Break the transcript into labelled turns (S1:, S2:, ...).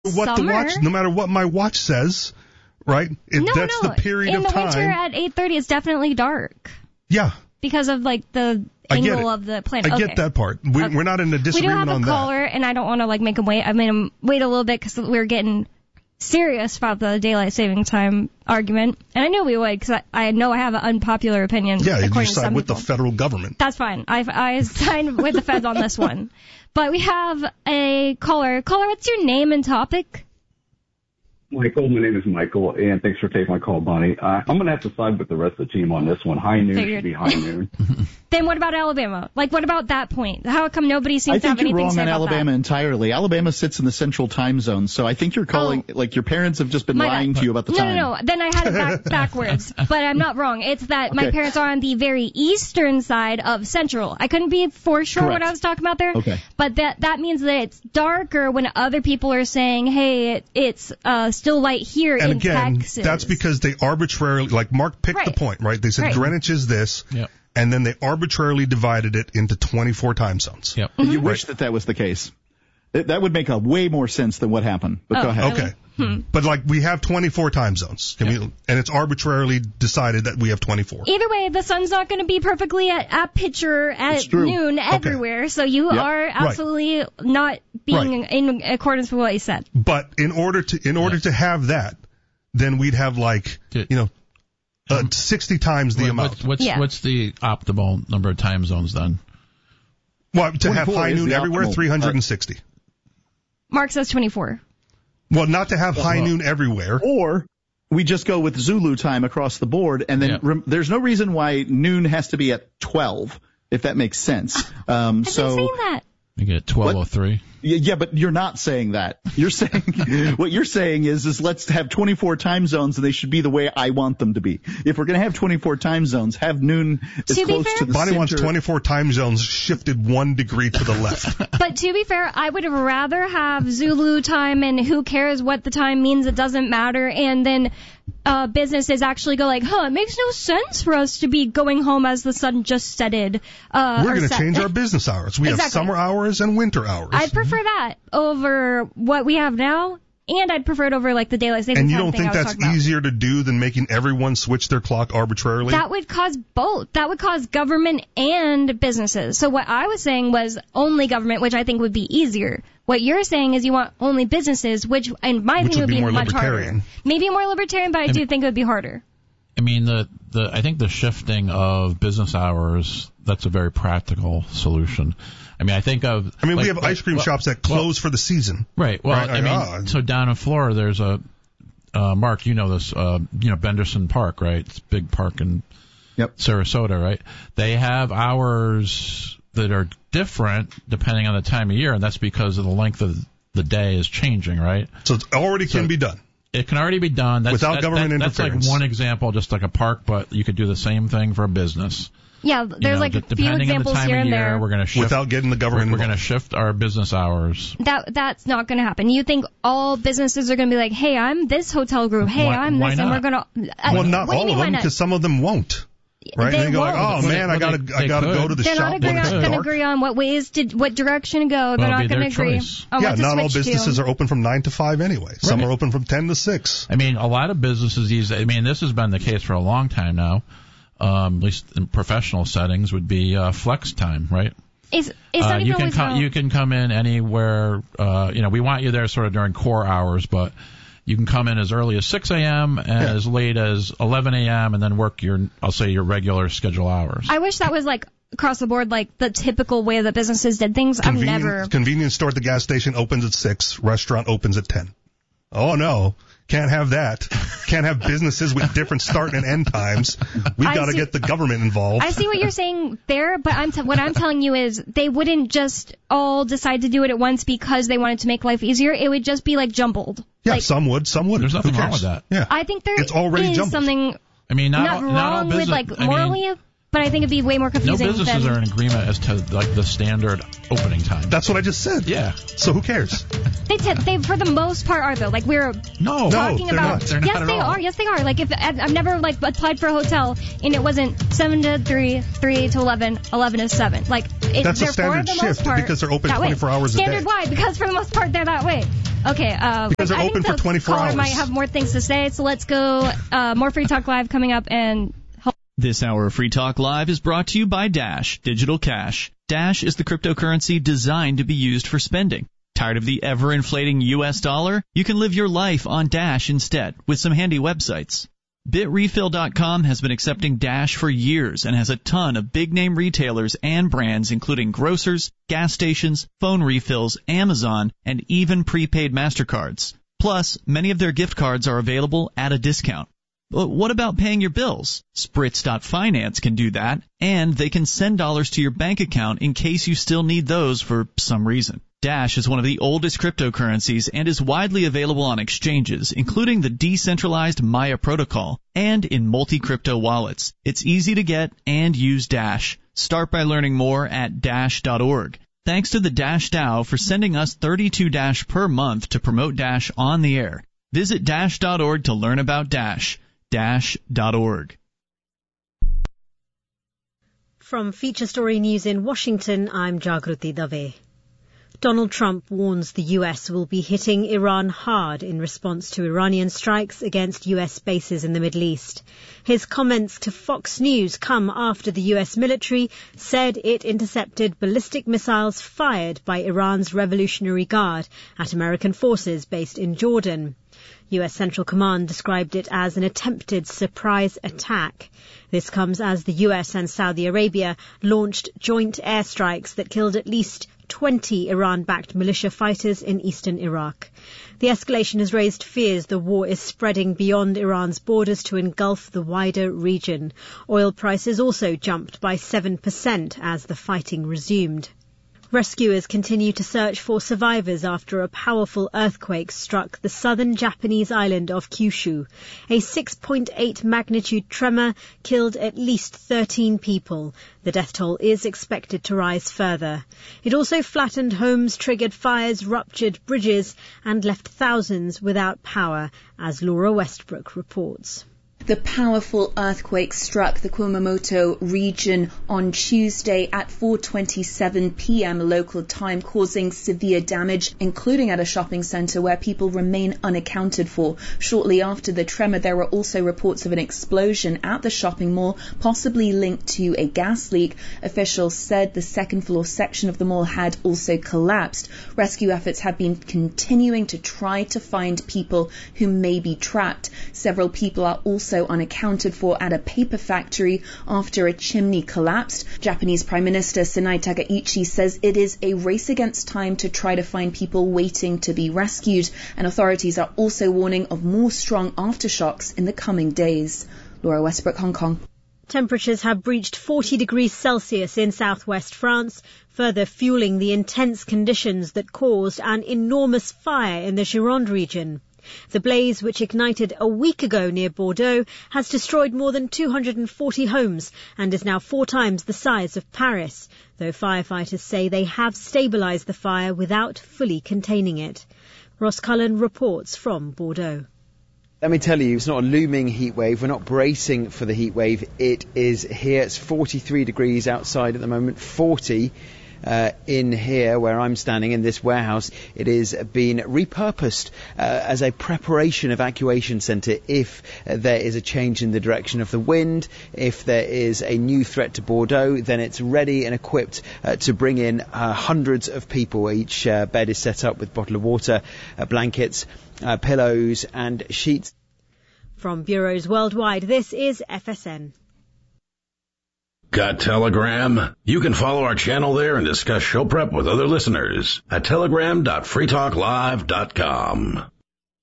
S1: No matter what my watch says, right? That's the period of time.
S2: In the winter at 8:30, it's definitely dark.
S1: Yeah.
S2: Because of like the angle of the planet.
S1: I get that part. We're not in a disagreement on that.
S2: We do have a caller, and I don't want to like make him wait. I made him wait a little bit because we're getting serious about the daylight saving time argument, and I knew we would because I know I have an unpopular opinion.
S1: Yeah, you side with the federal government.
S2: That's fine. I signed with the feds on this one. But we have a caller. Caller, what's your name and topic?
S3: Michael, my name is Michael, and thanks for taking my call, Bonnie. I'm going to have to side with the rest of the team on this one. High noon should be high noon.
S2: Then what about Alabama? Like, what about that point? How come nobody seems to have anything to say about that?
S4: I think you're wrong on Alabama entirely. Alabama sits in the central time zone, so I think you're calling, like, your parents have just been lying to you about the time.
S2: No. Then I had it backwards. But I'm not wrong. It's that my parents are on the very eastern side of central. I couldn't be for sure what I was talking about there.
S4: Okay.
S2: But that means that it's darker when other people are saying, hey, it's still light here in Texas.
S1: That's because they arbitrarily, like Mark picked the point, right? They said Greenwich is this.
S5: Yep.
S1: And then they arbitrarily divided it into 24 time zones.
S5: Yep.
S4: Mm-hmm. You wish that was the case. That would make a way more sense than what happened. But go ahead.
S1: Okay. But like we have 24 time zones, and it's arbitrarily decided that we have 24.
S2: Either way, the sun's not going to be perfectly at picture at noon everywhere, so you are absolutely not being in accordance with what you said.
S1: But in order to have that, then we'd have 60 times the amount.
S5: What's the optimal number of time zones then?
S1: Well, to have high noon everywhere, 360.
S2: Mark says 24.
S1: Well, not to have high noon everywhere.
S4: Or we just go with Zulu time across the board, and then there's no reason why noon has to be at 12, if that makes sense.
S2: I've been saying that.
S5: You get 12:03.
S4: Yeah, but you're not saying that. You're saying what you're saying is let's have 24 time zones, and they should be the way I want them to be. If we're going to have 24 time zones, have noon as close to the
S1: Bonnie
S4: center.
S1: wants 24 time zones shifted 1 degree to the left.
S2: But to be fair, I would rather have Zulu time, and who cares what the time means, it doesn't matter, and then businesses actually go like, it makes no sense for us to be going home as the sun just setted.
S1: We're going to change our business hours. We have summer hours and winter hours.
S2: I'd prefer that over what we have now, and I'd prefer it over like the daylight saving time.
S1: And you don't think that's easier to do than making everyone switch their clock arbitrarily?
S2: That would cause both. That would cause government and businesses. So what I was saying was only government, which I think would be easier. What you're saying is you want only businesses, which in my opinion would be much harder. Maybe more libertarian, but I do think it would be harder.
S5: I mean, I think the shifting of business hours, that's a very practical solution. I mean, we have ice cream shops that close for the season. Right. Well, so down in Florida, there's Mark, you know this, Benderson Park, right? It's a big park in Sarasota, right? They have hours that are different depending on the time of year, and that's because of the length of the day is changing, right?
S1: So it already can be done.
S5: It can already be done.
S1: Without government interference.
S5: That's like one example, just like a park, but you could do the same thing for a business.
S2: Yeah, there's a few examples here and there.
S5: We're going to shift,
S1: without getting the government
S5: involved. We're going to shift our business hours.
S2: That's not going to happen. You think all businesses are going to be like, hey, I'm this hotel group. Hey, I'm this, and we're going to.
S1: Well, not all of them, because some of them won't. Right?
S2: They
S1: and they go
S2: won't.
S1: like, I gotta go to the shop.
S2: They're not going to agree on what direction to go. They're not going to agree on what to
S1: not all
S2: switch
S1: businesses
S2: to.
S1: are open from 9 to 5 anyway. Some are open from 10 to 6.
S5: I mean, a lot of businesses this has been the case for a long time now. At least in professional settings, would be flex time, right?
S2: It's not even
S5: you can come in anywhere. We want you there sort of during core hours, but you can come in as early as 6 a.m. and as late as 11 a.m. and then work your regular schedule hours.
S2: I wish that was like across the board, like the typical way that businesses did things.
S1: Convenience store at the gas station opens at 6. Restaurant opens at 10. Oh no. Can't have that. Can't have businesses with different start and end times. We've got to get the government involved.
S2: I see what you're saying there, but what I'm telling you is they wouldn't just all decide to do it at once because they wanted to make life easier. It would just be like jumbled.
S1: Yeah, some would.
S5: There's nothing wrong with that.
S1: Yeah.
S2: I think
S1: it's already
S2: is
S1: jumbled.
S2: Something
S5: not
S2: wrong with morally. But I think it'd be way more confusing.
S5: No businesses are in agreement as to like the standard opening time.
S1: That's what I just said.
S5: Yeah.
S1: So who cares?
S2: They for the most part are though. Like we're talking about.
S5: They're not at all.
S2: Yes, they are. Like if I've never applied for a hotel and it wasn't 7 to 3, 3 to 11, 11 to 7. Like
S1: that's a standard shift because they're open 24 hours a day.
S2: Standard wide because for the most part they're that way. Okay.
S1: Because they're open for 24 hours.
S2: Might have more things to say, so let's go. More Free Talk Live coming up, and.
S6: This hour of Free Talk Live is brought to you by Dash Digital Cash. Dash is the cryptocurrency designed to be used for spending. Tired of the ever-inflating U.S. dollar? You can live your life on Dash instead with some handy websites. BitRefill.com has been accepting Dash for years and has a ton of big-name retailers and brands including grocers, gas stations, phone refills, Amazon, and even prepaid MasterCards. Plus, many of their gift cards are available at a discount. But what about paying your bills? Spritz.finance can do that, and they can send dollars to your bank account in case you still need those for some reason. Dash is one of the oldest cryptocurrencies and is widely available on exchanges, including the decentralized Maya protocol, and in multi-crypto wallets. It's easy to get and use Dash. Start by learning more at Dash.org. Thanks to the Dash DAO for sending us 32 Dash per month to promote Dash on the air. Visit Dash.org to learn about Dash. Dash.org.
S7: From Feature Story News in Washington, I'm Jagruti Dave. Donald Trump warns the U.S. will be hitting Iran hard in response to Iranian strikes against U.S. bases in the Middle East. His comments to Fox News come after the U.S. military said it intercepted ballistic missiles fired by Iran's Revolutionary Guard at American forces based in Jordan. U.S. Central Command described it as an attempted surprise attack. This comes as the U.S. and Saudi Arabia launched joint airstrikes that killed at least 20 Iran-backed militia fighters in eastern Iraq. The escalation has raised fears the war is spreading beyond Iran's borders to engulf the wider region. Oil prices also jumped by 7% as the fighting resumed. Rescuers continue to search for survivors after a powerful earthquake struck the southern Japanese island of Kyushu. A 6.8 magnitude tremor killed at least 13 people. The death toll is expected to rise further. It also flattened homes, triggered fires, ruptured bridges, and left thousands without power, as Laura Westbrook reports.
S8: The powerful earthquake struck the Kumamoto region on Tuesday at 4:27 p.m. local time, causing severe damage, including at a shopping centre where people remain unaccounted for. Shortly after the tremor, there were also reports of an explosion at the shopping mall, possibly linked to a gas leak. Officials said the second-floor section of the mall had also collapsed. Rescue efforts have been continuing to try to find people who may be trapped. Several people are also unaccounted for at a paper factory after a chimney collapsed. Japanese Prime Minister Sanae Takaichi says it is a race against time to try to find people waiting to be rescued, and authorities are also warning of more strong aftershocks in the coming days. Laura Westbrook, Hong Kong.
S7: Temperatures have breached 40 degrees Celsius in southwest France, further fueling the intense conditions that caused an enormous fire in the Gironde region. The blaze, which ignited a week ago near Bordeaux, has destroyed more than 240 homes and is now 4 times the size of Paris, though firefighters say they have stabilised the fire without fully containing it. Ross Cullen reports from Bordeaux.
S9: Let me tell you, it's not a looming heat wave. We're not bracing for the heat wave. It is here. It's 43 degrees outside at the moment, 40 in here where I'm standing in this warehouse. It is being repurposed as a preparation evacuation centre if there is a change in the direction of the wind. If there is a new threat to Bordeaux, then it's ready and equipped to bring in hundreds of people. Each bed is set up with a bottle of water, blankets, pillows and sheets.
S7: From bureaus worldwide, this is FSN.
S10: Got Telegram? You can follow our channel there and discuss show prep with other listeners at telegram.freetalklive.com.